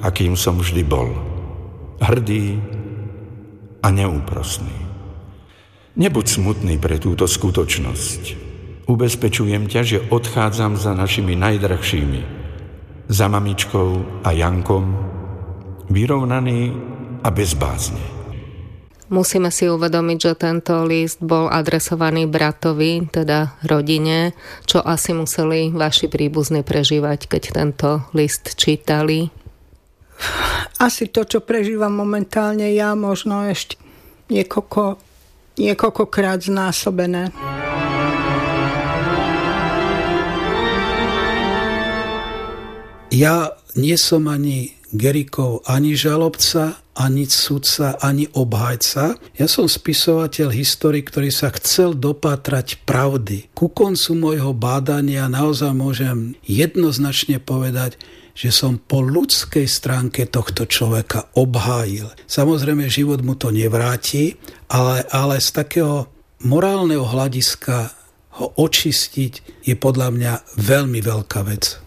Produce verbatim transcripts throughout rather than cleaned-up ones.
akým som vždy bol. Hrdý a neúprosný. Nebuď smutný pre túto skutočnosť. Ubezpečujem ťa, že odchádzam za našimi najdrahšími, za mamičkou a Jankom, vyrovnaný a bez bázne. Musíme si uvedomiť, že tento list bol adresovaný bratovi, teda rodine, čo asi museli vaši príbuzní prežívať, keď tento list čítali. Asi to, čo prežívam momentálne ja, možno ešte niekoľko, niekoľkokrát znásobené. Ja nie som ani Gerikov, ani žalobca, ani sudca, ani obhajca. Ja som spisovateľ, historik, ktorý sa chcel dopátrať pravdy. Ku koncu môjho bádania naozaj môžem jednoznačne povedať, že som po ľudskej stránke tohto človeka obhájil. Samozrejme, život mu to nevráti, ale, ale z takého morálneho hľadiska ho očistiť je podľa mňa veľmi veľká vec.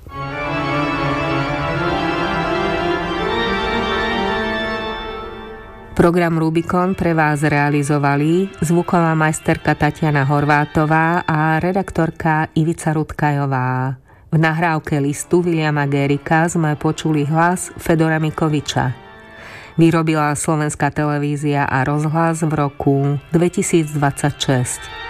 Program Rubikon pre vás realizovali zvuková majsterka Tatiana Horvátová a redaktorka Ivica Rutkajová. V nahrávke listu Viliama Gerika sme počuli hlas Fedora Mikoviča. Vyrobila Slovenská televízia a rozhlas v roku dvetisícdvadsaťšesť.